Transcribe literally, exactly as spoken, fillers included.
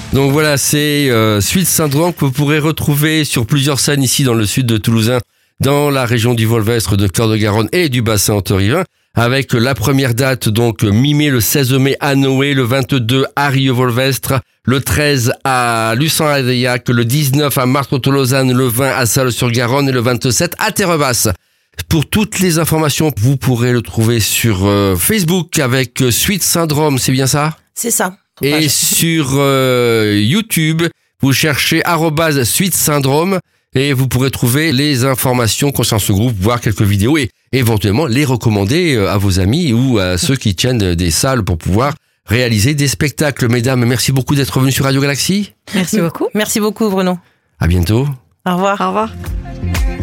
Donc voilà, c'est euh, Suite Syndrome que vous pourrez retrouver sur plusieurs scènes ici dans le sud de Toulousain, dans la région du Volvestre, de Cœur-de-Garonne et du bassin haute-rivin, avec la première date donc mi-mai, le seize mai à Noé, le vingt-deux à Rieux-Volvestre, le treize à Lucent-Ardeillac, le dix-neuf à Martres-Tolosane, le vingt à Salles-sur-Garonne et le vingt-sept à Terre-Basse. Pour toutes les informations, vous pourrez le trouver sur euh, Facebook avec Suite Syndrome, c'est bien ça ? C'est ça. Et Ouais. sur euh, YouTube, vous cherchez arobase Suite Syndrome et vous pourrez trouver les informations concernant ce groupe, voir quelques vidéos et éventuellement les recommander à vos amis ou à ceux qui tiennent des salles pour pouvoir réaliser des spectacles. Mesdames, merci beaucoup d'être venues sur Radio Galaxy. Merci beaucoup. Merci beaucoup, Bruno. À bientôt. Au revoir. Au revoir.